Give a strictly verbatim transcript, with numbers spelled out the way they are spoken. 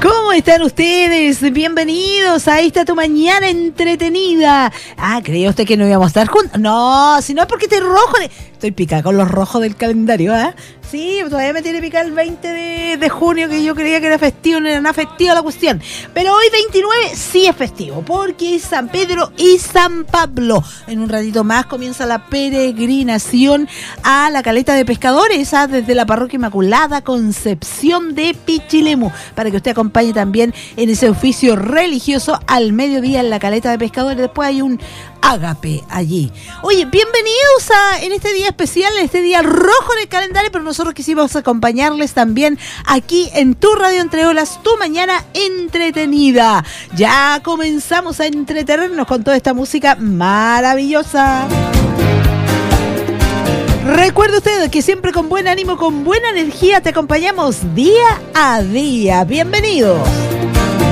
¿Cómo están ustedes? Bienvenidos a esta tu mañana entretenida. Ah, ¿creía usted que no íbamos a estar juntos? No, si no es porque estoy rojo. De... Estoy picada con los rojos del calendario, ¿eh? Sí, todavía me tiene picada el veinte de, de junio, que yo creía que era festivo, no era nada festivo la cuestión. Pero hoy veintinueve sí es festivo, porque es San Pedro y San Pablo. En un ratito más comienza la peregrinación a la caleta de pescadores, ¿ah? Desde la Parroquia Inmaculada Concepción de Pichilemu, para que usted acompañe también en ese oficio religioso al mediodía en la caleta de pescadores. Después hay un ágape allí. Oye, bienvenidos a en este día especial, en este día rojo en el calendario, pero nosotros quisimos acompañarles también aquí en tu radio Entre Olas, tu mañana entretenida. Ya comenzamos a entretenernos con toda esta música maravillosa. Recuerde usted que siempre con buen ánimo, con buena energía te acompañamos día a día. Bienvenidos.